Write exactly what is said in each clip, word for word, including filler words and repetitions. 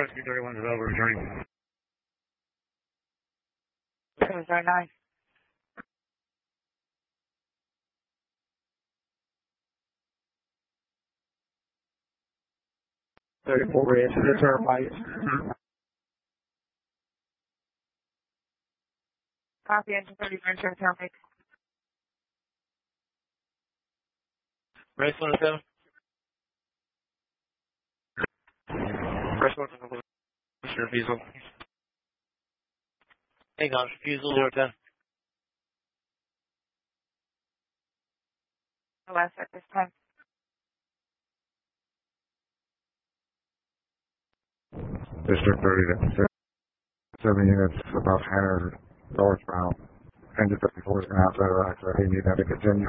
Rescue thirty-one is over, returning. seven nine nine. thirty-four red, return flight. Copy, engine thirty, return traffic. Race one oh seven. Race one oh seven. Refusal. Hang on, refusal zero ten. Last at this time. District thirty, that's seven units, about one hundred northbound. Engine fifty-four is going outside of right, so he need that to continue.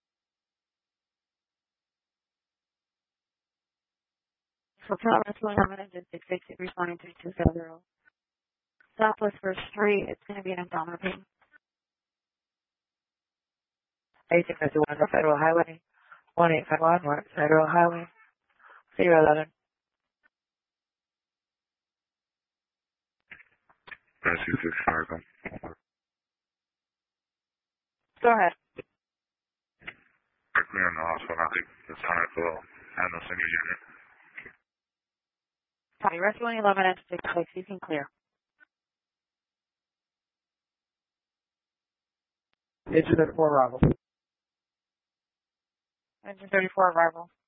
So Travis one hundred engine six six eight responding three two seven zero. Southwest first three, it's going to be an abdominal pain. eighteen fifty-one North Federal Highway. one eight five one North Federal Highway. zero eleven. Rescue six Fargo. Go ahead. We're clear in the hospital. I think it's one hundred below. And the single unit. Copy, rescue one eleven engine six six, you can clear. Engine thirty-four arrival. Engine thirty-four arrival.